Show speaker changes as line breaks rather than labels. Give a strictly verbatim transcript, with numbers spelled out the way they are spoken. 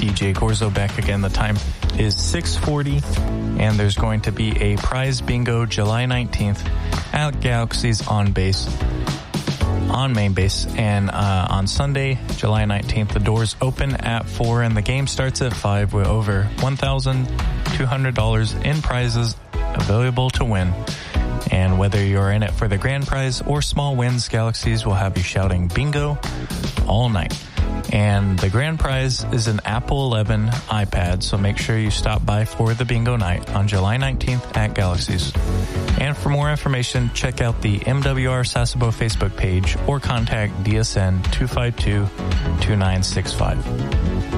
D J Gorzo back again. The time is six forty, and there's going to be a prize bingo July nineteenth at Galaxy's on base, on main base. And uh, on Sunday, July nineteenth, the doors open at four, and the game starts at five with over one thousand two hundred dollars in prizes available to win. And whether you're in it for the grand prize or small wins, Galaxies will have you shouting bingo all night. And the grand prize is an Apple eleven iPad, so make sure you stop by for the bingo night on July nineteenth at Galaxies. And for more information, check out the M W R Sasebo Facebook page or contact D S N two five two, two nine six five.